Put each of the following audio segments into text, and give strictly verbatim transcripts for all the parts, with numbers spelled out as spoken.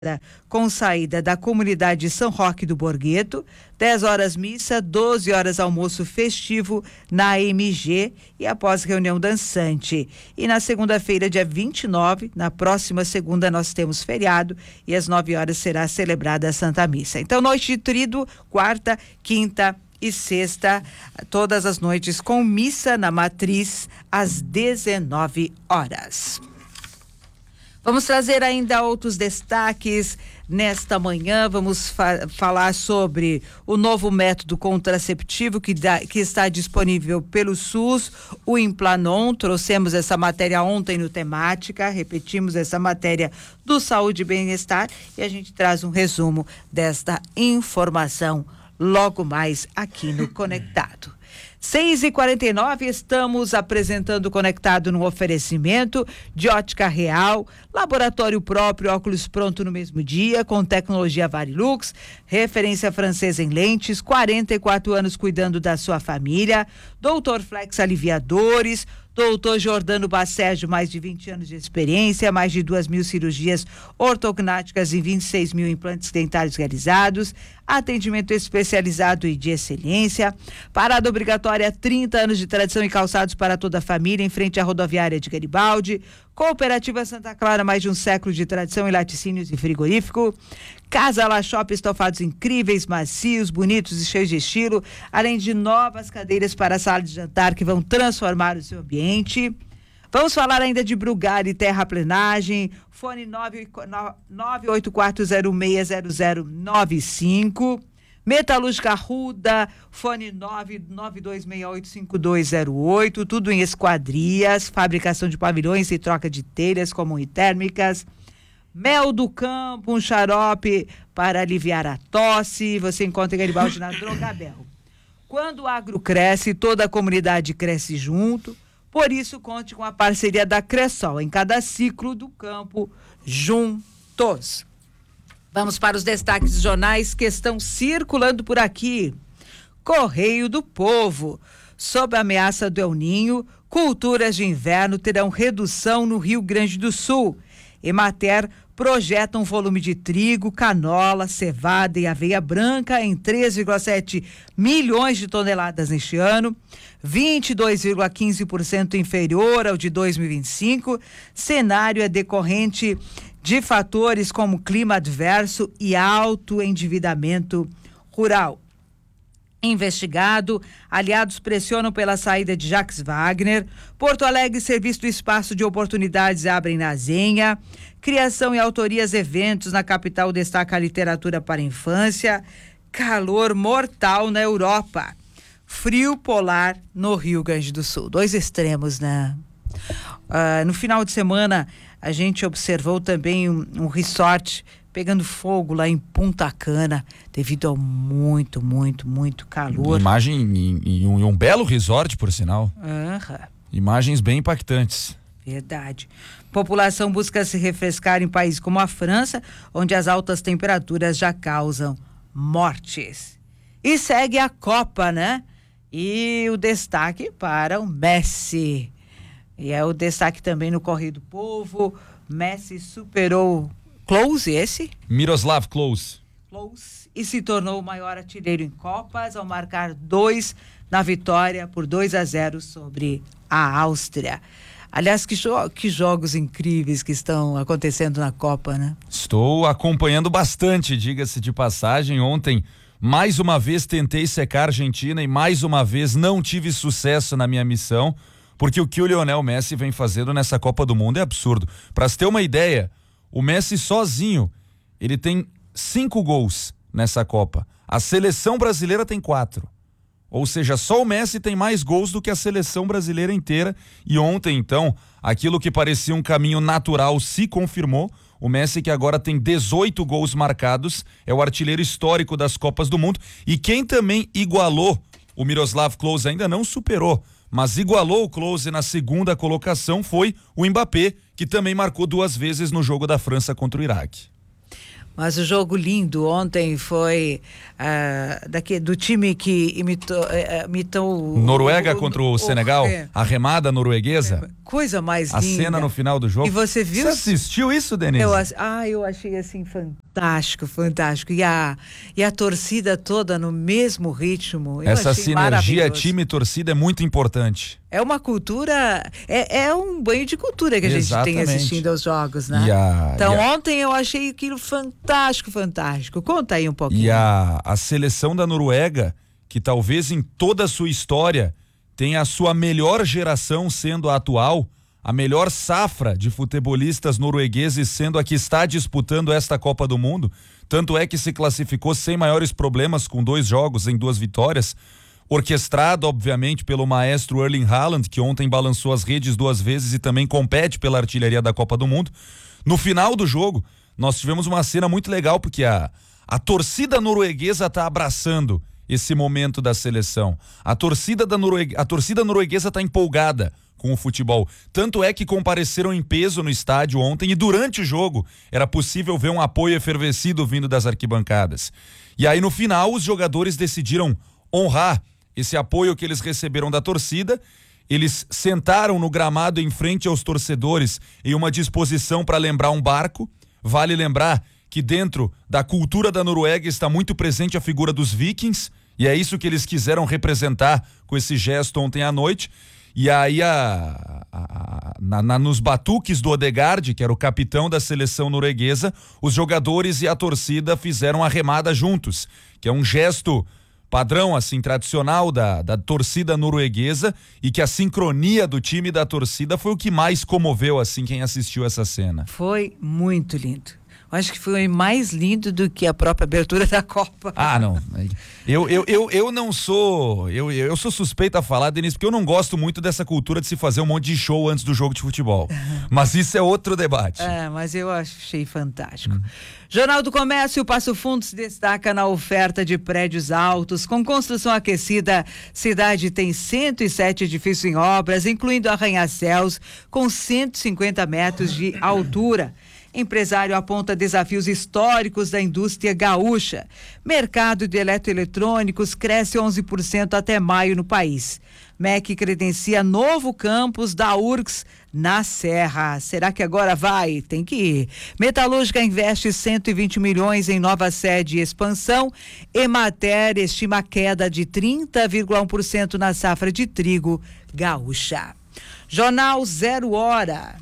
com saída da comunidade São Roque do Borgueto, dez horas missa, doze horas almoço festivo na M G e após reunião dançante. E na segunda-feira, dia vinte e nove, na próxima segunda, nós temos feriado e às nove horas será celebrada a Santa Missa. Então, noite de tríduo, quarta, quinta e sexta, todas as noites com missa na matriz às dezenove horas. Vamos trazer ainda outros destaques nesta manhã. Vamos fa- falar sobre o novo método contraceptivo que, dá, que está disponível pelo SUS, o Implanon. Trouxemos essa matéria ontem no Temática, repetimos essa matéria do Saúde e Bem-Estar e a gente traz um resumo desta informação logo mais aqui no Conectado. seis e quarenta e nove, estamos apresentando o Conectado no oferecimento de Ótica Real, laboratório próprio, óculos pronto no mesmo dia, com tecnologia Varilux, referência francesa em lentes, quarenta e quatro anos cuidando da sua família, Doutor Flex Aliviadores, Doutor Jordano Bacérgio, mais de vinte anos de experiência, mais de duas mil cirurgias ortognáticas e vinte e seis mil implantes dentários realizados, atendimento especializado e de excelência, parada obrigatória, trinta anos de tradição e calçados para toda a família, em frente à rodoviária de Garibaldi, Cooperativa Santa Clara, mais de um século de tradição em laticínios e frigorífico, Casa La Shop, estofados incríveis, macios, bonitos e cheios de estilo, além de novas cadeiras para a sala de jantar que vão transformar o seu ambiente. Vamos falar ainda de Brugari Terraplenagem, fone nove oito quatro zero seis zero zero nove cinco, Metalúrgica Ruda, fone nove nove dois seis oito cinco dois zero oito, tudo em esquadrias, fabricação de pavilhões e troca de telhas comum e térmicas. Mel do Campo, um xarope para aliviar a tosse, você encontra em Garibaldi na Drogabel. Quando o agro cresce, toda a comunidade cresce junto, por isso conte com a parceria da Cressol, em cada ciclo do campo, juntos. Vamos para os destaques dos jornais que estão circulando por aqui. Correio do Povo. Sob a ameaça do El Ninho, culturas de inverno terão redução no Rio Grande do Sul. Emater projeta um volume de trigo, canola, cevada e aveia branca em três vírgula sete milhões de toneladas neste ano, vinte e dois vírgula quinze por cento inferior ao de dois mil e vinte e cinco. Cenário é decorrente de fatores como clima adverso e alto endividamento rural. Investigado, aliados pressionam pela saída de Jacques Wagner. Porto Alegre, serviço do espaço de oportunidades abrem na Zenha. Criação e autorias eventos na capital destaca a literatura para a infância. Calor mortal na Europa. Frio polar no Rio Grande do Sul. Dois extremos, né? Uh, no final de semana, a gente observou também um, um resort pegando fogo lá em Punta Cana, devido ao muito, muito, muito calor. Imagem em, em, um, em um belo resort, por sinal. Uhum. Imagens bem impactantes. Verdade. População busca se refrescar em países como a França, onde as altas temperaturas já causam mortes. E segue a Copa, né? E o destaque para o Messi. E é o destaque também no Correio do Povo. Messi superou Klose, esse? Miroslav Klose. Klose. E se tornou o maior artilheiro em Copas ao marcar dois na vitória por dois a zero sobre a Áustria. Aliás, que, jo- que jogos incríveis que estão acontecendo na Copa, né? Estou acompanhando bastante, diga-se de passagem. Ontem, mais uma vez, tentei secar a Argentina e mais uma vez não tive sucesso na minha missão, porque o que o Lionel Messi vem fazendo nessa Copa do Mundo é absurdo. Para se ter uma ideia, o Messi sozinho, ele tem cinco gols nessa Copa. A seleção brasileira tem quatro. Ou seja, só o Messi tem mais gols do que a seleção brasileira inteira. E ontem, então, aquilo que parecia um caminho natural se confirmou. O Messi, que agora tem dezoito gols marcados, é o artilheiro histórico das Copas do Mundo. E quem também igualou o Miroslav Klose, ainda não superou, mas igualou o Klose na segunda colocação, foi o Mbappé, que também marcou duas vezes no jogo da França contra o Iraque. Mas o jogo lindo ontem foi uh, daqui, do time que imitou, uh, imitou Noruega o, o, contra o, o Senegal, é, a remada norueguesa. É, coisa mais a linda. A cena no final do jogo. E você viu? Você assistiu isso, Denise? Eu, ah, eu achei assim fantástico, fantástico. E a, e a torcida toda no mesmo ritmo. Eu Essa achei sinergia time e torcida é muito importante. É uma cultura, é, é um banho de cultura que a Exatamente. gente tem assistindo aos jogos, né? E a, então e a... ontem eu achei aquilo fantástico, fantástico. Conta aí um pouquinho. E a, a seleção da Noruega, que talvez em toda a sua história tenha a sua melhor geração sendo a atual, a melhor safra de futebolistas noruegueses sendo a que está disputando esta Copa do Mundo, tanto é que se classificou sem maiores problemas com dois jogos em duas vitórias, orquestrado obviamente pelo maestro Erling Haaland, que ontem balançou as redes duas vezes e também compete pela artilharia da Copa do Mundo. No final do jogo, nós tivemos uma cena muito legal, porque a, a torcida norueguesa está abraçando esse momento da seleção. A torcida, da Norueg... a torcida norueguesa está empolgada com o futebol. Tanto é que compareceram em peso no estádio ontem e durante o jogo era possível ver um apoio efervescido vindo das arquibancadas. E aí no final os jogadores decidiram honrar esse apoio que eles receberam da torcida. Eles sentaram no gramado em frente aos torcedores em uma disposição para lembrar um barco. Vale lembrar que dentro da cultura da Noruega está muito presente a figura dos vikings, e é isso que eles quiseram representar com esse gesto ontem à noite. E aí a, a, a, na, na, nos batuques do Odegaard, que era o capitão da seleção norueguesa, os jogadores e a torcida fizeram a remada juntos, que é um gesto padrão, assim, tradicional da, da torcida norueguesa, e que a sincronia do time e da torcida foi o que mais comoveu, assim, quem assistiu essa cena. Foi muito lindo. Acho que foi mais lindo do que a própria abertura da Copa. Ah, não. Eu, eu, eu, eu não sou. Eu, eu sou suspeito a falar, Denise, porque eu não gosto muito dessa cultura de se fazer um monte de show antes do jogo de futebol. Mas isso é outro debate. É, mas eu achei fantástico. Hum. Jornal do Comércio, Passo Fundo se destaca na oferta de prédios altos. Com construção aquecida, cidade tem cento e sete edifícios em obras, incluindo arranha-céus, com cento e cinquenta metros de altura. Empresário aponta desafios históricos da indústria gaúcha. Mercado de eletroeletrônicos cresce onze por cento até maio no país. M E C credencia novo campus da U R G S na Serra. Será que agora vai? Tem que ir. Metalúrgica investe cento e vinte milhões em nova sede e expansão. Emater estima queda de trinta vírgula um por cento na safra de trigo gaúcha. Jornal Zero Hora.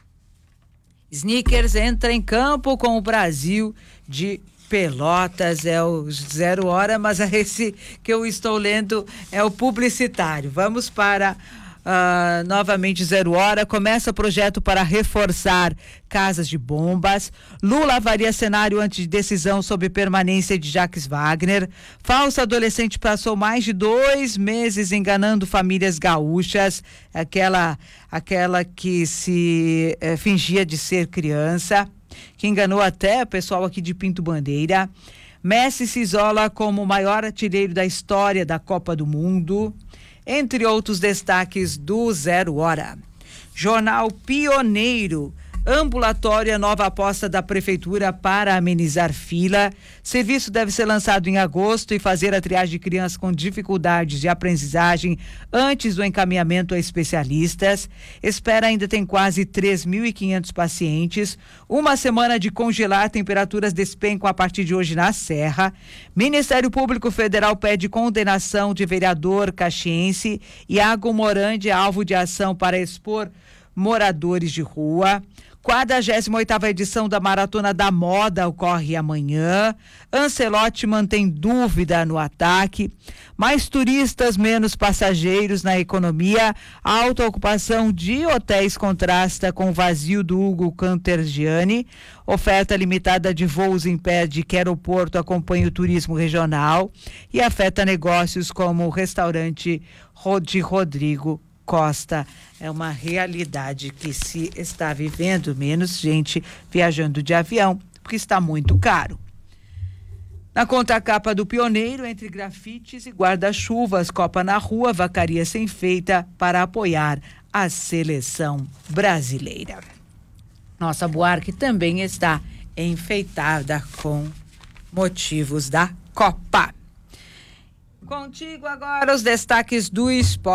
Snickers entra em campo com o Brasil de Pelotas, é o Zero Hora, mas esse que eu estou lendo é o publicitário. Vamos para uh, novamente Zero Hora. Começa projeto para reforçar casas de bombas. Lula avalia cenário antes de decisão sobre permanência de Jacques Wagner. Falsa adolescente passou mais de dois meses enganando famílias gaúchas. Aquela, aquela que se eh, fingia de ser criança, que enganou até o pessoal aqui de Pinto Bandeira. Messi se isola como o maior artilheiro da história da Copa do Mundo, entre outros destaques do Zero Hora. Jornal Pioneiro. Ambulatória, nova aposta da Prefeitura para amenizar fila. Serviço deve ser lançado em agosto e fazer a triagem de crianças com dificuldades de aprendizagem antes do encaminhamento a especialistas. Espera ainda tem quase três mil e quinhentos pacientes. Uma semana de congelar, temperaturas despencam a partir de hoje na Serra. Ministério Público Federal pede condenação de vereador caxiense. Iago Morandi é alvo de ação para expor moradores de rua. quadragésima oitava edição da Maratona da Moda ocorre amanhã. Ancelotti mantém dúvida no ataque. Mais turistas, menos passageiros na economia. A alta ocupação de hotéis contrasta com o vazio do Hugo Cantergiani. Oferta limitada de voos impede que aeroporto acompanhe o turismo regional e afeta negócios como o restaurante de Rodrigo Costa. É uma realidade que se está vivendo, menos gente viajando de avião, porque está muito caro. Na contracapa do Pioneiro, entre grafites e guarda-chuvas, Copa na Rua, vacaria sem feita para apoiar a seleção brasileira. Nossa Buarque também está enfeitada com motivos da Copa. Contigo agora os destaques do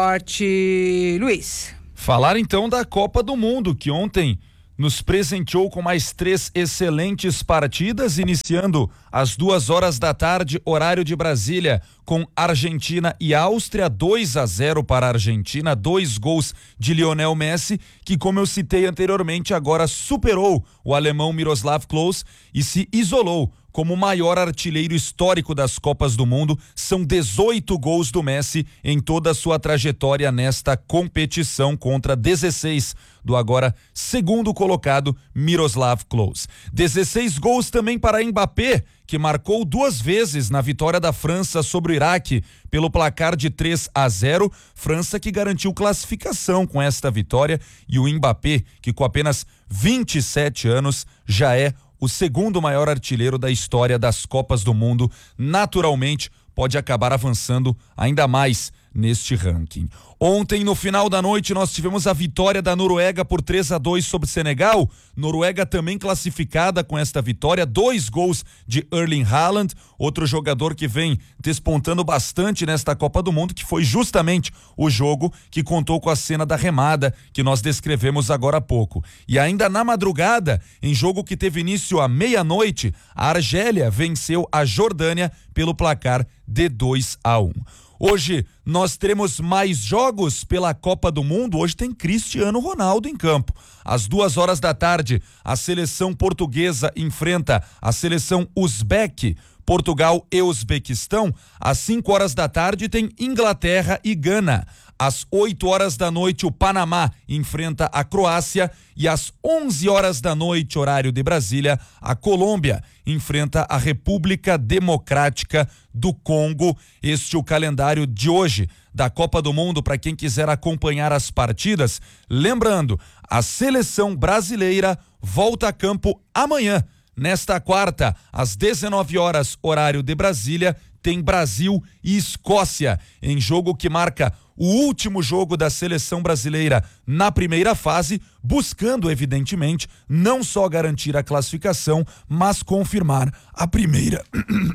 esporte, Luiz. Falar então da Copa do Mundo, que ontem nos presenteou com mais três excelentes partidas, iniciando às duas horas da tarde, horário de Brasília, com Argentina e Áustria, dois a zero para a Argentina, dois gols de Lionel Messi, que, como eu citei anteriormente, agora superou o alemão Miroslav Klose e se isolou como o maior artilheiro histórico das Copas do Mundo. São dezoito gols do Messi em toda a sua trajetória nesta competição, contra dezesseis do agora segundo colocado Miroslav Klose. dezesseis gols também para Mbappé, que marcou duas vezes na vitória da França sobre o Iraque pelo placar de três a zero. França que garantiu classificação com esta vitória, e o Mbappé, que com apenas vinte e sete anos já é o segundo maior artilheiro da história das Copas do Mundo, naturalmente pode acabar avançando ainda mais neste ranking. Ontem, no final da noite, nós tivemos a vitória da Noruega por três a dois sobre Senegal. Noruega também classificada com esta vitória, dois gols de Erling Haaland, outro jogador que vem despontando bastante nesta Copa do Mundo, que foi justamente o jogo que contou com a cena da remada que nós descrevemos agora há pouco. E ainda na madrugada, em jogo que teve início à meia-noite, a Argélia venceu a Jordânia pelo placar de dois a um. Hoje nós teremos mais jogos pela Copa do Mundo. Hoje tem Cristiano Ronaldo em campo. Às duas horas da tarde, a seleção portuguesa enfrenta a seleção uzbeque, Portugal e Uzbequistão. Às cinco horas da tarde tem Inglaterra e Gana. Às oito horas da noite, o Panamá enfrenta a Croácia, e às onze horas da noite, horário de Brasília, a Colômbia enfrenta a República Democrática do Congo. Este é o calendário de hoje da Copa do Mundo para quem quiser acompanhar as partidas. Lembrando, a seleção brasileira volta a campo amanhã. Nesta quarta, às dezenove horas, horário de Brasília, tem Brasil e Escócia, em jogo que marca o último jogo da seleção brasileira na primeira fase, buscando, evidentemente, não só garantir a classificação, mas confirmar a primeira.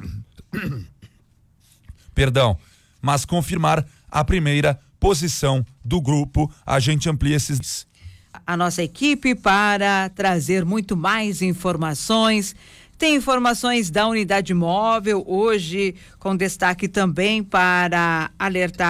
Perdão, mas confirmar a primeira posição do grupo. A gente amplia esses. A nossa equipe para trazer muito mais informações. Tem informações da unidade móvel hoje, com destaque também para alertar